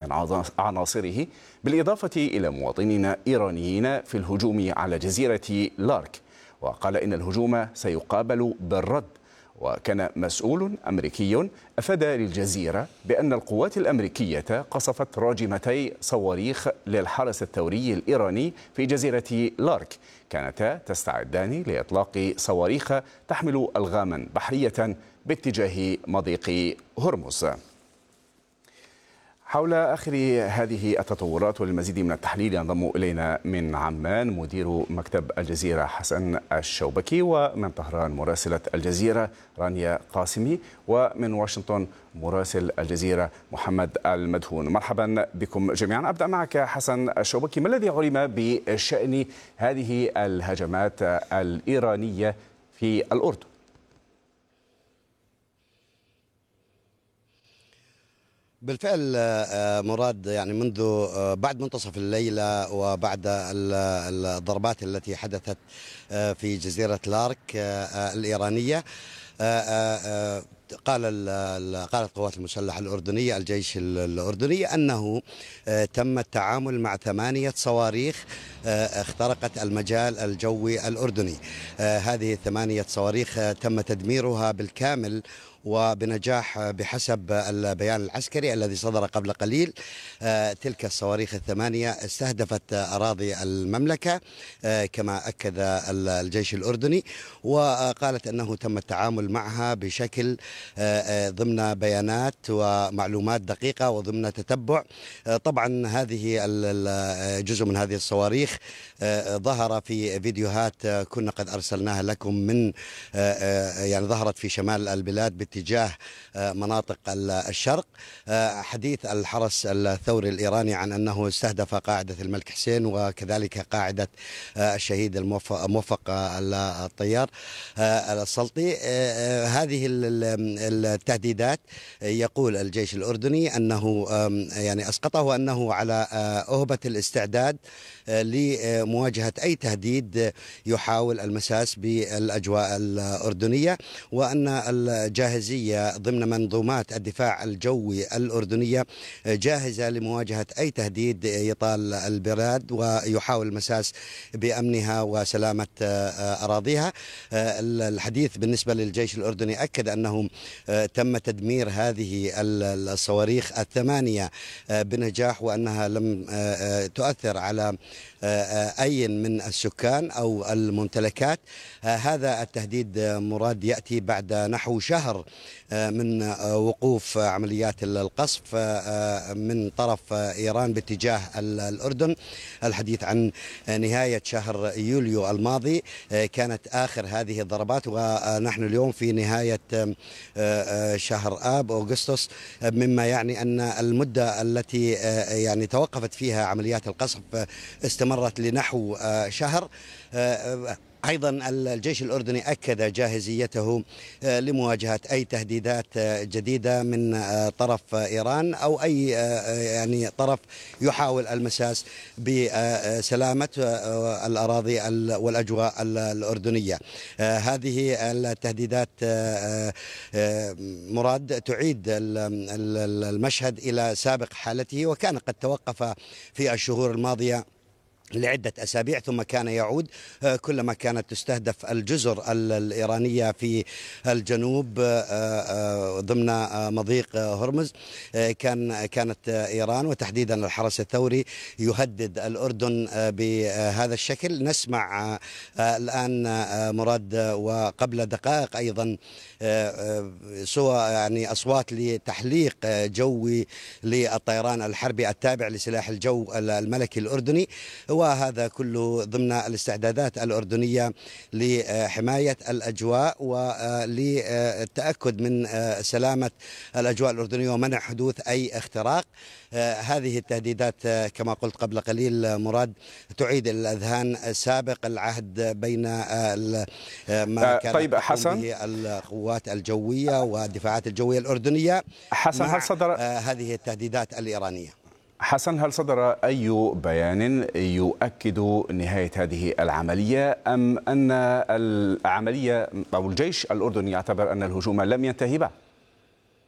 من عناصره، بالإضافة إلى مواطنين إيرانيين في الهجوم على جزيرة لارك. وقال إن الهجوم سيقابل بالرد. وكان مسؤول أمريكي أفاد للجزيرة بأن القوات الأمريكية قصفت راجمتي صواريخ للحرس الثوري الإيراني في جزيرة لارك، كانتا تستعدان لإطلاق صواريخ تحمل ألغاما بحرية باتجاه مضيق هرمز. حول آخر هذه التطورات والمزيد من التحليل ينضم إلينا من عمان مدير مكتب الجزيرة حسن الشوبكي، ومن طهران مراسلة الجزيرة رانيا قاسمي، ومن واشنطن مراسل الجزيرة محمد المدهون. مرحبا بكم جميعا. أبدأ معك حسن الشوبكي، ما الذي علم بشأن هذه الهجمات الإيرانية في الأردن؟ بالفعل مراد، يعني منذ بعد منتصف الليلة وبعد الضربات التي حدثت في جزيرة لارك الإيرانية، قالت القوات المسلحة الأردنية الجيش الأردني أنه تم التعامل مع 8 صواريخ اخترقت المجال الجوي الأردني. هذه 8 صواريخ تم تدميرها بالكامل وبنجاح بحسب البيان العسكري الذي صدر قبل قليل. تلك الصواريخ 8 استهدفت أراضي المملكة كما أكد الجيش الأردني، وقالت أنه تم التعامل معها بشكل ضمن بيانات ومعلومات دقيقة وضمن تتبع. طبعا هذه جزء من هذه الصواريخ ظهر في فيديوهات كنا قد أرسلناها لكم من يعني ظهرت في شمال البلاد باتجاه مناطق الشرق. حديث الحرس الثوري الإيراني عن أنه استهدف قاعدة الملك حسين وكذلك قاعدة الشهيد الموفق الطيار السلطي. هذه التهديدات يقول الجيش الأردني أنه يعني أسقطه، وأنه على أهبة الاستعداد لمواجهة أي تهديد يحاول المساس بالأجواء الأردنية، وأن الجاهزية ضمن منظومات الدفاع الجوي الأردنية جاهزة لمواجهة أي تهديد يطال البلاد ويحاول المساس بأمنها وسلامة أراضيها. الحديث بالنسبة للجيش الأردني أكد أنه تم تدمير هذه الصواريخ 8 بنجاح، وأنها لم تؤثر على أي من السكان أو الممتلكات. هذا التهديد مراد يأتي بعد نحو شهر من وقوف عمليات القصف من طرف إيران باتجاه الأردن. الحديث عن نهاية شهر يوليو الماضي كانت آخر هذه الضربات، ونحن اليوم في نهاية شهر آب أغسطس، مما يعني أن المدة التي يعني توقفت فيها عمليات القصف استمرت لنحو شهر. أيضا الجيش الأردني أكد جاهزيته لمواجهة أي تهديدات جديدة من طرف إيران أو أي يعني طرف يحاول المساس بسلامة الأراضي والأجواء الأردنية. هذه التهديدات مراد تعيد المشهد إلى سابق حالته، وكان قد توقف في الشهور الماضية لعدة أسابيع ثم كان يعود كلما كانت تستهدف الجزر الإيرانية في الجنوب ضمن مضيق هرمز. كانت إيران وتحديدا الحرس الثوري يهدد الأردن بهذا الشكل. نسمع الآن مراد وقبل دقائق أيضا يعني أصوات لتحليق جوي للطيران الحربي التابع لسلاح الجو الملكي الأردني، وهذا كله ضمن الاستعدادات الأردنية لحماية الأجواء وللتأكد من سلامة الأجواء الأردنية ومنع حدوث أي اختراق. هذه التهديدات كما قلت قبل قليل مراد تعيد الأذهان سابق العهد بين ما كانت طيب حسن، به القوات الجوية والدفاعات الجوية الأردنية حسن، مع هل صدر هذه التهديدات الإيرانية؟ حسن، هل صدر أي بيان يؤكد نهاية هذه العملية، أم أن العملية أو الجيش الأردني يعتبر أن الهجوم لم ينتهي بعد؟